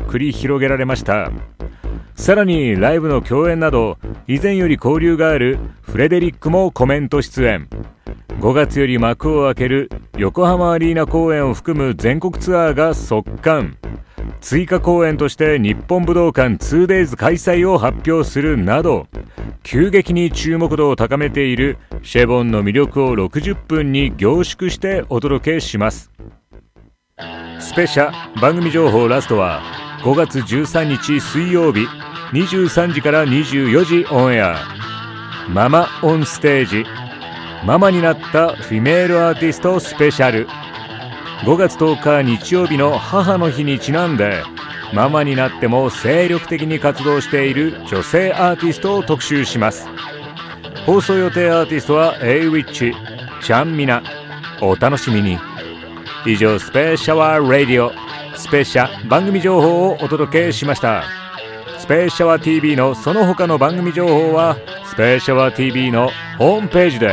繰り広げられました。さらにライブの共演など以前より交流があるフレデリックもコメント出演。5月より幕を開ける横浜アリーナ公演を含む全国ツアーが速乾。追加公演として日本武道館 2days 開催を発表するなど、急激に注目度を高めているシェボンの魅力を60分に凝縮してお届けします。スペシャ番組情報ラストは5月13日水曜日23時から24時オンエア。ママオンステージ、ママになったフィメールアーティストスペシャル。5月10日日曜日の母の日にちなんで、ママになっても精力的に活動している女性アーティストを特集します。放送予定アーティストは A ウィッチ、ちゃんみな。お楽しみに。以上、スペシャワーラディオスペシャ番組情報をお届けしました。スペシャワー TV のその他の番組情報はスペシャワー TV のホームページで。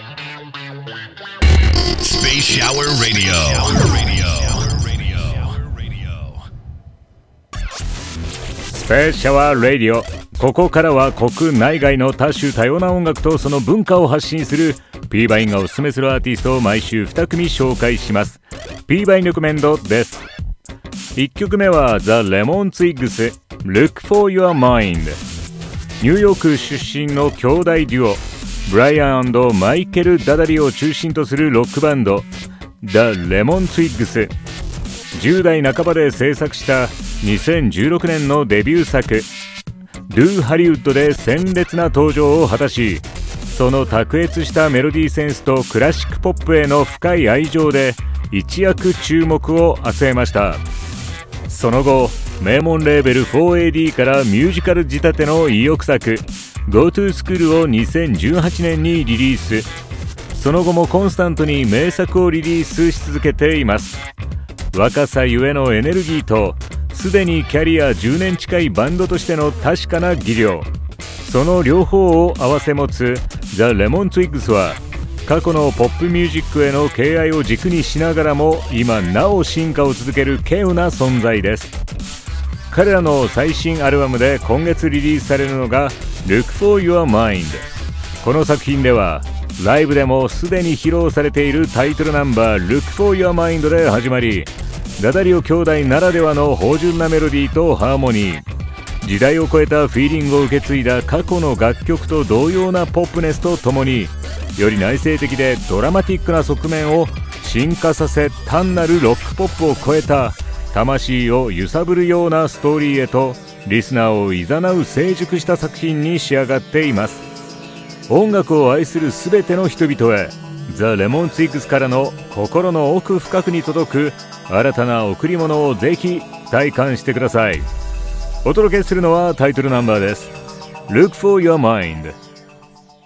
Space Shower Radio. Space Shower Radio。ここからは国内外の多種多様な音楽とその文化を発信する P バインがおすすめするアーティストを毎週2組紹介します。P バインレコメンドです。1曲目は The Lemon Twigs Look for Your Mind。ニューヨーク出身の兄弟デュオブライアン&マイケル・ダダリを中心とするロックバンド The Lemon Twigs。 10代半ばで制作した2016年のデビュー作 Do ハリウッドで鮮烈な登場を果たし、その卓越したメロディーセンスとクラシックポップへの深い愛情で一躍注目を集めました。その後名門レーベル 4AD からミュージカル仕立ての意欲作 Go to School を2018年にリリース。その後もコンスタントに名作をリリースし続けています。若さゆえのエネルギーとすでにキャリア10年近いバンドとしての確かな技量、その両方を併せ持つ The Lemon Twigs は過去のポップミュージックへの敬愛を軸にしながらも今なお進化を続ける稀有な存在です。彼らの最新アルバムで今月リリースされるのが Look for Your Mind。 この作品ではライブでもすでに披露されているタイトルナンバー Look for Your Mind で始まり、ダダリオ兄弟ならではの芳醇なメロディーとハーモニー、時代を超えたフィーリングを受け継いだ過去の楽曲と同様なポップネスとともに、より内省的でドラマティックな側面を進化させ、単なるロックポップを超えた魂を揺さぶるようなストーリーへとリスナーを誘う成熟した作品に仕上がっています。音楽を愛するすべての人々へ The Lemon Twigs からの心の奥深くに届く新たな贈り物をぜひ体感してください。お届けするのはタイトルナンバーです。 Look for Your Mind